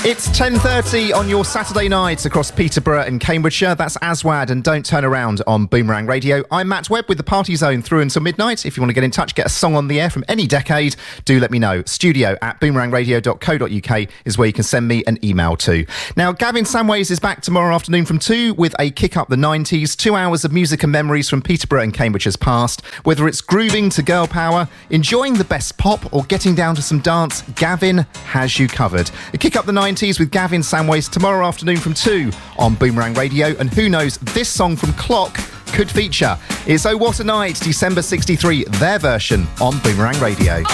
It's 10:30 on your Saturday night across Peterborough and Cambridgeshire. That's Aswad and Don't Turn Around on Boomerang Radio. I'm Matt Webb with the Party Zone through until midnight. If you want to get in touch, get a song on the air from any decade, do let me know. studio@boomerangradio.co.uk is where you can send me an email to. Now, Gavin Samways is back tomorrow afternoon from 2 with a Kick Up the 90s, 2 hours of music and memories from Peterborough and Cambridgeshire's past. Whether it's grooving to girl power, enjoying the best pop or getting down to some dance, Gavin has you covered. A Kick Up the 90s with Gavin Samways tomorrow afternoon from 2 on Boomerang Radio, and who knows, this song from Clock could feature. It's Oh What a Night, December 63, their version on Boomerang Radio.